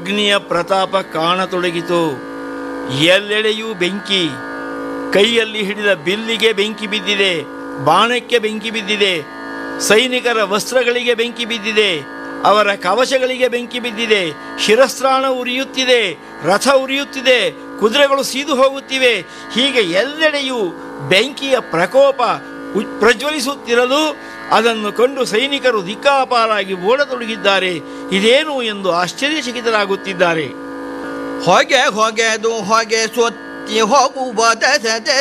ಅಗ್ನಿಯ ಪ್ರತಾಪ ಕಾಣತೊಡಗಿತು. ಎಲ್ಲೆಡೆಯೂ ಬೆಂಕಿ. ಕೈಯಲ್ಲಿ ಹಿಡಿದ ಬಿಲ್ಲಿಗೆ ಬೆಂಕಿ ಬಿದ್ದಿದೆ, ಬಾಣಕ್ಕೆ ಬೆಂಕಿ ಬಿದ್ದಿದೆ, ಸೈನಿಕರ ವಸ್ತ್ರಗಳಿಗೆ ಬೆಂಕಿ ಬಿದ್ದಿದೆ, ಅವರ ಕವಚಗಳಿಗೆ ಬೆಂಕಿ ಬಿದ್ದಿದೆ, ಶಿರಸ್ತ್ರಾಣ ಉರಿಯುತ್ತಿದೆ, ರಥ ಉರಿಯುತ್ತಿದೆ, ಕುದುರೆಗಳು ಸೀದು ಹೋಗುತ್ತಿವೆ. ಹೀಗೆ ಎಲ್ಲೆಡೆಯೂ ಬೆಂಕಿಯ ಪ್ರಕೋಪ ಪ್ರಜ್ವಲಿಸುತ್ತಿರಲು ಅದನ್ನು ಕಂಡು ಸೈನಿಕರು ದಿಕ್ಕಾಪಾರಾಗಿ ಓಡತೊಡಗಿದ್ದಾರೆ. ಇದೇನು ಎಂದು ಆಶ್ಚರ್ಯಚಕಿತರಾಗುತ್ತಿದ್ದಾರೆ. ಹೊಗೆ ಹೊಗೆದು ಹೊಗೆ ಸೊತ್ತಿ ಹೋಗುವ